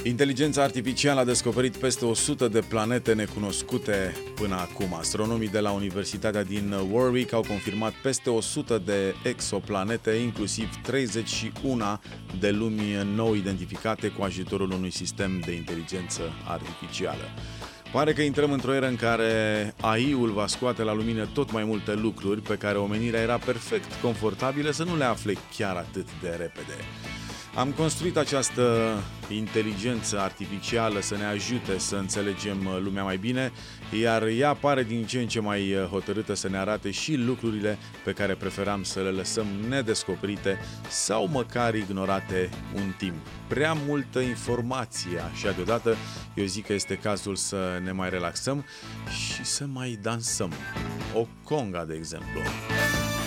Inteligența artificială a descoperit peste 100 de planete necunoscute până acum. Astronomii de la Universitatea din Warwick au confirmat peste 100 de exoplanete, inclusiv 31 de lumi nou identificate cu ajutorul unui sistem de inteligență artificială. Pare că intrăm într-o eră în care AI-ul va scoate la lumină tot mai multe lucruri pe care omenirea era perfect confortabilă să nu le afle chiar atât de repede. Am construit această inteligență artificială să ne ajute să înțelegem lumea mai bine, iar ea pare din ce în ce mai hotărâtă să ne arate și lucrurile pe care preferam să le lăsăm nedescoperite sau măcar ignorate un timp. Prea multă informație, așa deodată, eu zic că este cazul să ne mai relaxăm și să mai dansăm. O conga, de exemplu.